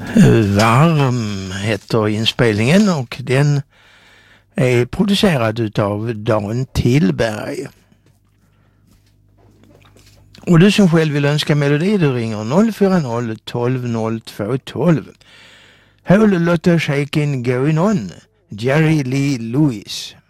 Varm heter inspelningen och den är producerad utav Dan Tillberg. Och du som själv vill önska melodi, du ringer 040 12 02 12. Whole lot of shaking going on. Jerry Lee Lewis.